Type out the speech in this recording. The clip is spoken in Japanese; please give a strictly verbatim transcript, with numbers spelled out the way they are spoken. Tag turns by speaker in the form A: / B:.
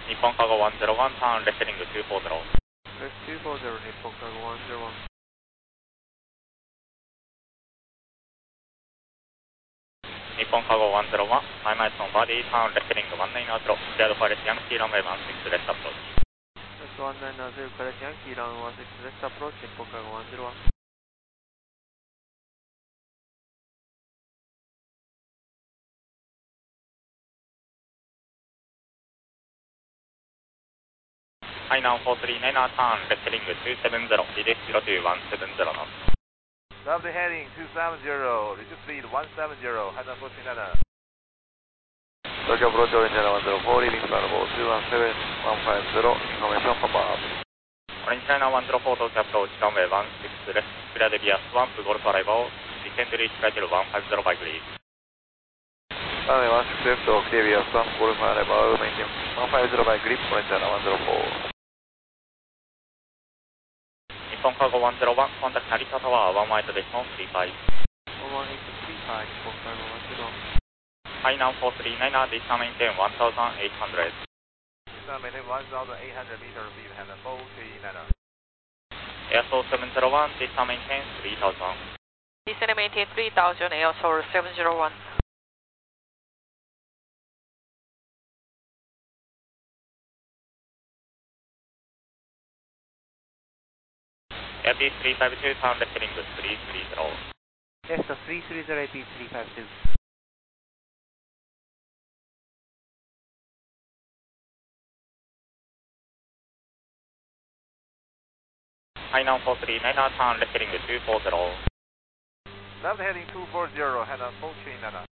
A: 日本カゴいちゼロいち、ターンレスリングにひゃくよんじゅう。
B: レスにひゃくよんじゅう、日本カゴいちゼロいち。
A: 日本カゴいちゼロいち、マイマイスのバーディー、ターンレスリングいちきゅうゼロ、クリアドファレスヤンキーランウェイいちじゅうろくレスアプローチ。
B: レスいちきゅうゼロ、カレスヤンキーランウェイいちじゅうろくレスアプローチ、日本カゴいちゼロいち。
A: はい、ナウフォースリーナイナー、ターンレスリングにひゃくななじゅう、リリースゼロにいちななゼロノット。
B: Lovely heading two seven zero, reduce speed one seven zero, Hanna four three nine.
C: Tokyo approach Orange one zero four, leading Starboard two one seven one five zero, information pop up.
A: Orange China one zero four, Tokyo approach runway one six left, clear the V S one to Golf arrival, descend to reach flight level one five zero by grid.
C: Runway one six left, clear V S one, Golf arrival, maintain one five zero by grid, Orange China one zero four.
A: 日本カゴいちゼロいち、コンタクト成田タワー、ワンワイトデシモンさんじゅうご。
B: one one eight three five, 日本カゴいちゼロいち。
A: はいナウフォースリーナイナー、ディスタメインテンいちはちゼロゼロ。
B: Descend maintain one thousand eight hundred meters, lead Hanna four three nine.
A: エアソーセブンゼロいち、ディスタメインテンさんぜろゼロ。
D: Descend maintain three thousand, Air Source seven zero one.
A: Air B three five two, turn left heading three three zero.
B: Left three three zero, A P three five two.
A: Hi now four three nine, turn left heading two four zero.
B: Left heading two four zero, Hanna four three nine.